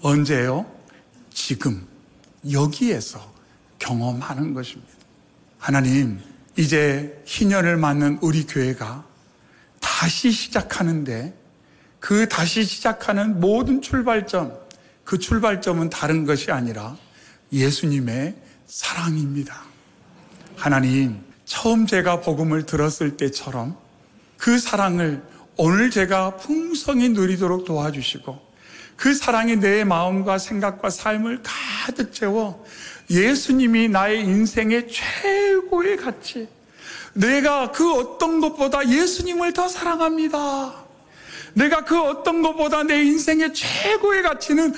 언제요? 지금 여기에서 경험하는 것입니다. 하나님, 이제 희년을 맞는 우리 교회가 다시 시작하는데 그 다시 시작하는 모든 출발점, 그 출발점은 다른 것이 아니라 예수님의 사랑입니다. 하나님, 처음 제가 복음을 들었을 때처럼 그 사랑을 오늘 제가 풍성히 누리도록 도와주시고 그 사랑이 내 마음과 생각과 삶을 가득 채워 예수님이 나의 인생의 최고의 가치, 내가 그 어떤 것보다 예수님을 더 사랑합니다. 내가 그 어떤 것보다 내 인생의 최고의 가치는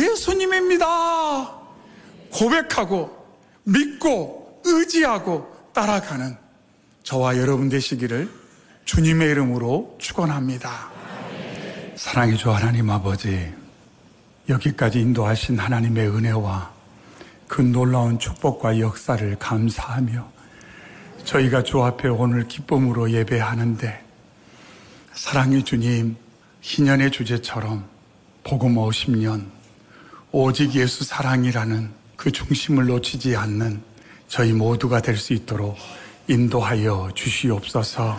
예수님입니다. 고백하고 믿고 의지하고 따라가는 저와 여러분 되시기를 주님의 이름으로 축원합니다. 사랑의 주 하나님 아버지, 여기까지 인도하신 하나님의 은혜와 그 놀라운 축복과 역사를 감사하며 저희가 주 앞에 오늘 기쁨으로 예배하는데 사랑의 주님, 희년의 주제처럼 복음 50년 오직 예수 사랑이라는 그 중심을 놓치지 않는 저희 모두가 될 수 있도록 인도하여 주시옵소서.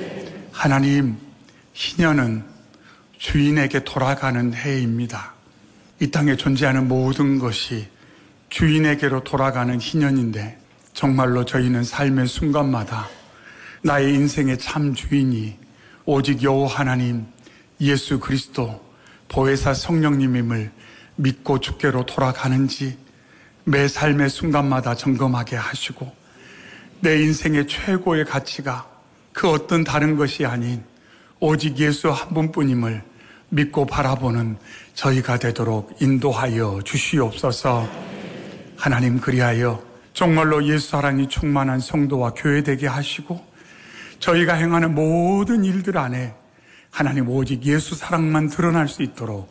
하나님, 희년은 주인에게 돌아가는 해입니다. 이 땅에 존재하는 모든 것이 주인에게로 돌아가는 희년인데 정말로 저희는 삶의 순간마다 나의 인생의 참 주인이 오직 여호와 하나님 예수 그리스도 보혜사 성령님임을 믿고 주께로 돌아가는지 매 삶의 순간마다 점검하게 하시고 내 인생의 최고의 가치가 그 어떤 다른 것이 아닌 오직 예수 한 분뿐임을 믿고 바라보는 저희가 되도록 인도하여 주시옵소서. 하나님, 그리하여 정말로 예수 사랑이 충만한 성도와 교회 되게 하시고 저희가 행하는 모든 일들 안에 하나님 오직 예수 사랑만 드러날 수 있도록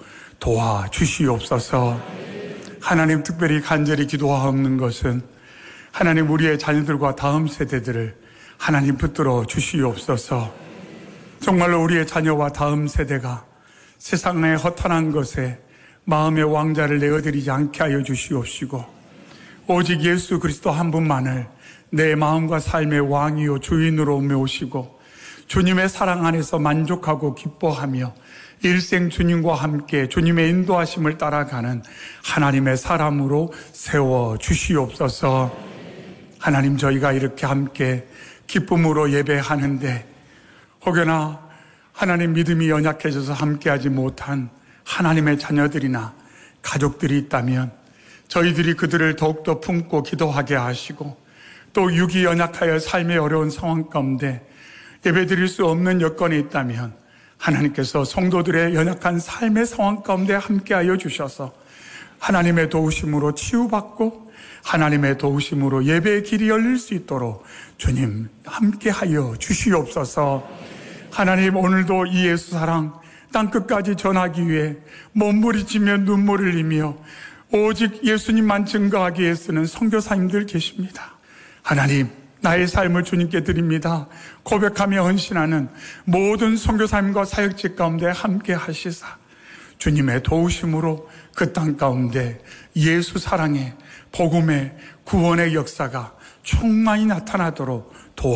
도와주시옵소서. 하나님, 특별히 간절히 기도하옵는 것은 하나님 우리의 자녀들과 다음 세대들을 하나님 붙들어 주시옵소서. 정말로 우리의 자녀와 다음 세대가 세상의 허탄한 것에 마음의 왕자를 내어드리지 않게 하여 주시옵시고 오직 예수 그리스도 한 분만을 내 마음과 삶의 왕이요 주인으로 모시고 주님의 사랑 안에서 만족하고 기뻐하며 일생 주님과 함께 주님의 인도하심을 따라가는 하나님의 사람으로 세워 주시옵소서. 하나님, 저희가 이렇게 함께 기쁨으로 예배하는데 혹여나 하나님 믿음이 연약해져서 함께하지 못한 하나님의 자녀들이나 가족들이 있다면 저희들이 그들을 더욱더 품고 기도하게 하시고 또 육이 연약하여 삶의 어려운 상황 가운데 예배드릴 수 없는 여건이 있다면 하나님께서 성도들의 연약한 삶의 상황 가운데 함께하여 주셔서 하나님의 도우심으로 치유받고 하나님의 도우심으로 예배의 길이 열릴 수 있도록 주님 함께하여 주시옵소서. 하나님, 오늘도 이 예수 사랑 땅끝까지 전하기 위해 몸부림치며 눈물을 흘리며 오직 예수님만 증거하기 위해 쓰는 선교사님들 계십니다. 하나님, 나의 삶을 주님께 드립니다. 고백하며 헌신하는 모든 선교사님과 사역직 가운데 함께 하시사 주님의 도우심으로 그 땅 가운데 예수 사랑의 복음의 구원의 역사가 충만히 나타나도록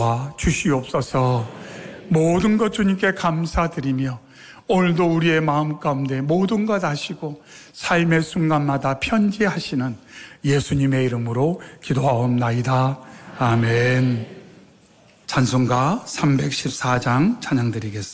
도와주시옵소서. 모든 것 주님께 감사드리며 오늘도 우리의 마음 가운데 모든 것 아시고 삶의 순간마다 편지하시는 예수님의 이름으로 기도하옵나이다. 아멘. 찬송가 314장 찬양 드리겠습니다.